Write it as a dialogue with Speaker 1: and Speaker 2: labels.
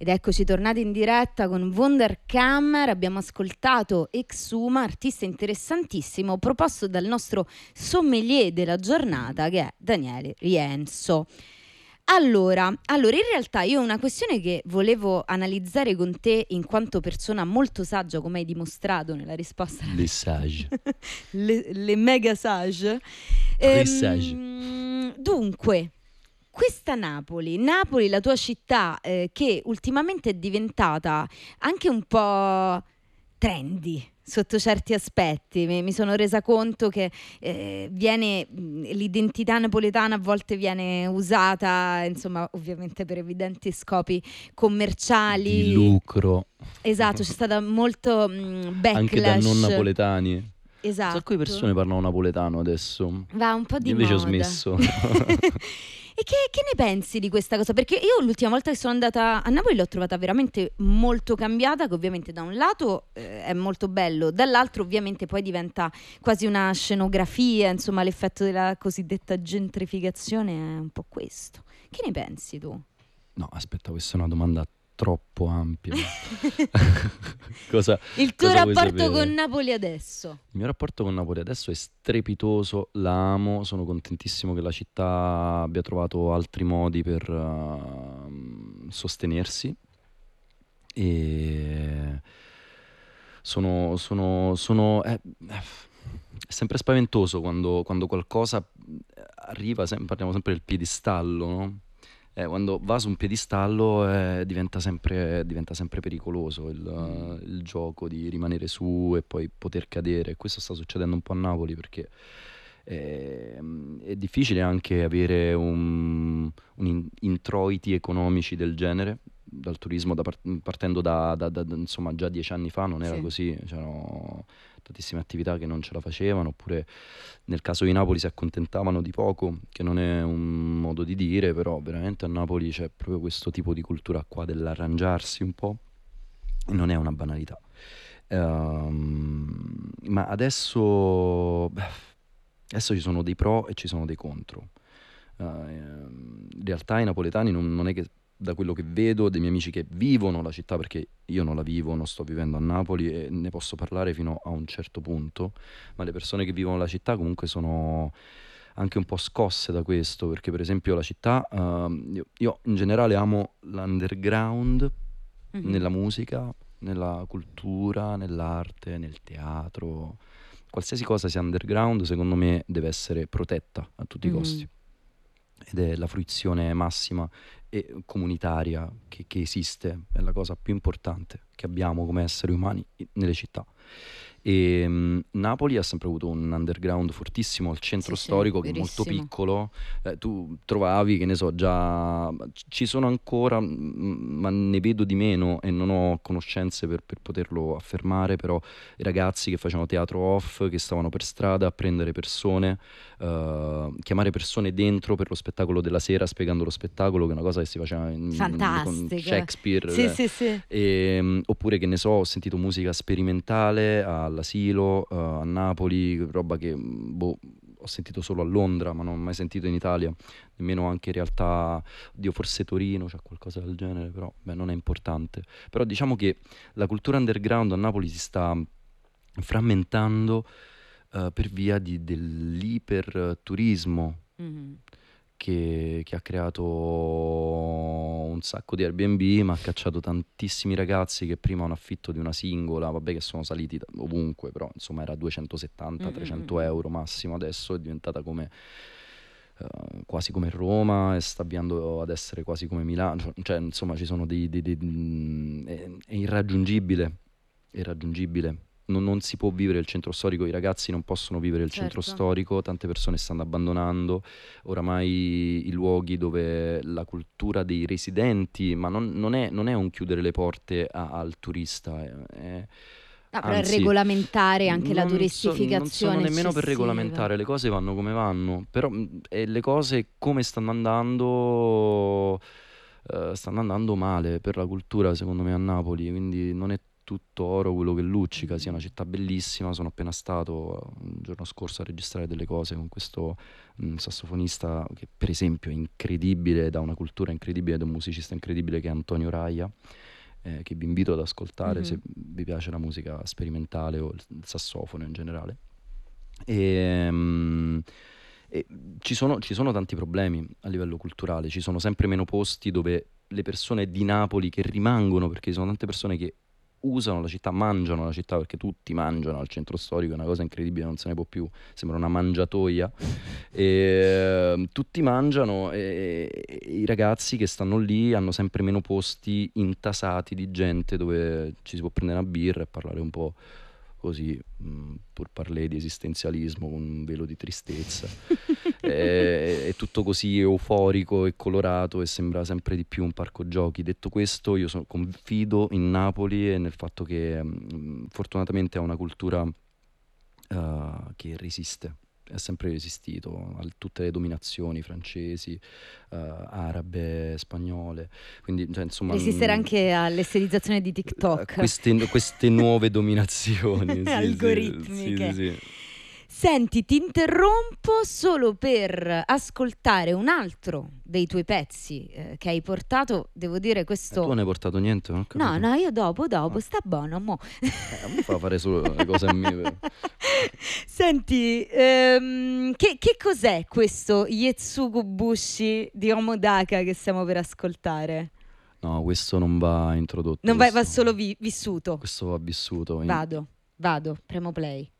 Speaker 1: Ed eccoci tornati in diretta con Wunderkammer. Abbiamo ascoltato Exuma, artista interessantissimo, proposto dal nostro sommelier della giornata, che è Daniele Rienzo. Allora, in realtà io ho una questione che volevo analizzare con te in quanto persona molto saggia, come hai dimostrato nella risposta.
Speaker 2: Le sage.
Speaker 1: le mega sage.
Speaker 2: Sage.
Speaker 1: Dunque, questa Napoli, la tua città, che ultimamente è diventata anche un po' trendy sotto certi aspetti. Mi sono resa conto che l'identità napoletana a volte viene usata, insomma, ovviamente per evidenti scopi commerciali.
Speaker 2: Di lucro.
Speaker 1: Esatto, c'è stata molto backlash.
Speaker 2: Anche da non napoletani.
Speaker 1: Esatto.
Speaker 2: Un sacco di persone parlano napoletano adesso.
Speaker 1: Va un po' di
Speaker 2: invece
Speaker 1: moda.
Speaker 2: Ho smesso.
Speaker 1: E che ne pensi di questa cosa? Perché io l'ultima volta che sono andata a Napoli l'ho trovata veramente molto cambiata, che ovviamente da un lato è molto bello, dall'altro ovviamente poi diventa quasi una scenografia, insomma l'effetto della cosiddetta gentrificazione è un po' questo. Che ne pensi tu?
Speaker 2: No, aspetta, questa è una domanda troppo ampia.
Speaker 1: Il tuo rapporto con Napoli adesso?
Speaker 2: Il mio rapporto con Napoli adesso è strepitoso, la amo, sono contentissimo che la città abbia trovato altri modi per sostenersi e è sempre spaventoso quando qualcosa arriva, parliamo sempre del piedistallo, no? Quando va su un piedistallo diventa sempre pericoloso il gioco di rimanere su e poi poter cadere. Questo sta succedendo un po' a Napoli perché è difficile anche avere introiti economici del genere dal turismo, partendo da insomma già 10 anni fa non era così, c'erano tantissime attività che non ce la facevano, oppure nel caso di Napoli si accontentavano di poco, che non è un modo di dire, però veramente a Napoli c'è proprio questo tipo di cultura qua dell'arrangiarsi un po' e non è una banalità. Ma adesso ci sono dei pro e ci sono dei contro. In realtà i napoletani non è che, da quello che vedo dei miei amici che vivono la città, perché io non la vivo, non sto vivendo a Napoli e ne posso parlare fino a un certo punto, ma le persone che vivono la città comunque sono anche un po' scosse da questo, perché per esempio la città, io in generale amo l'underground nella musica, nella cultura, nell'arte, nel teatro. Qualsiasi cosa sia underground secondo me deve essere protetta a tutti i costi, ed è la fruizione massima e comunitaria che esiste, è la cosa più importante che abbiamo come esseri umani nelle città. E Napoli ha sempre avuto un underground fortissimo, il centro storico che è molto piccolo, tu trovavi, che ne so, già ci sono ancora, ma ne vedo di meno e non ho conoscenze per poterlo affermare, però i ragazzi che facevano teatro off, che stavano per strada a prendere persone, chiamare persone dentro per lo spettacolo della sera, spiegando lo spettacolo, che è una cosa che si faceva con Shakespeare.
Speaker 1: Sì.
Speaker 2: Oppure, che ne so, ho sentito musica sperimentale all'asilo, a Napoli, roba che ho sentito solo a Londra, ma non ho mai sentito in Italia, nemmeno anche in realtà, forse Torino c'è qualcosa del genere, però non è importante. Però diciamo che la cultura underground a Napoli si sta frammentando per via dell'iperturismo che ha creato un sacco di Airbnb, ma ha cacciato tantissimi ragazzi che prima un affitto di una singola, vabbè, che sono saliti ovunque, però insomma era 270-300 euro massimo, adesso è diventata come quasi come Roma e sta avviando ad essere quasi come Milano, cioè insomma ci sono è irraggiungibile. Non si può vivere il centro storico, i ragazzi non possono vivere il centro storico, tante persone stanno abbandonando oramai i luoghi dove la cultura dei residenti, ma non è un chiudere le porte al turista,
Speaker 1: però è regolamentare anche la turistificazione.
Speaker 2: Non sono nemmeno per regolamentare, le cose vanno come vanno, però le cose come stanno andando male per la cultura secondo me a Napoli, quindi non è tutto oro quello che luccica, sia una città bellissima. Sono appena stato il giorno scorso a registrare delle cose con questo sassofonista che per esempio è incredibile, da una cultura incredibile, da un musicista incredibile, che è Antonio Raia, che vi invito ad ascoltare se vi piace la musica sperimentale o il sassofono in generale. E ci sono tanti problemi a livello culturale, ci sono sempre meno posti dove le persone di Napoli che rimangono, perché ci sono tante persone che usano la città, mangiano la città, perché tutti mangiano al centro storico, è una cosa incredibile, non se ne può più, sembra una mangiatoia. Tutti mangiano e i ragazzi che stanno lì hanno sempre meno posti intasati di gente dove ci si può prendere una birra e parlare un po' così, pur parler di esistenzialismo con un velo di tristezza. È tutto così euforico e colorato e sembra sempre di più un parco giochi. Detto questo, io confido in Napoli e nel fatto che fortunatamente ha una cultura che resiste, è sempre resistito a tutte le dominazioni francesi, arabe, spagnole, quindi cioè, insomma,
Speaker 1: Resistere anche all'esterizzazione di TikTok.
Speaker 2: queste nuove dominazioni, sì,
Speaker 1: algoritmiche.
Speaker 2: sì.
Speaker 1: Senti, ti interrompo solo per ascoltare un altro dei tuoi pezzi che hai portato. Devo dire questo...
Speaker 2: Tu non hai portato niente? Non ho capito.
Speaker 1: No, io dopo, sta buono, mo.
Speaker 2: Mi fa fare solo le cose a me. Però.
Speaker 1: Senti, che cos'è questo Yetsugu Bushi di Omodaka che stiamo per ascoltare?
Speaker 2: No, questo non va introdotto.
Speaker 1: Non va solo vissuto.
Speaker 2: Questo va vissuto.
Speaker 1: Vado, premo play.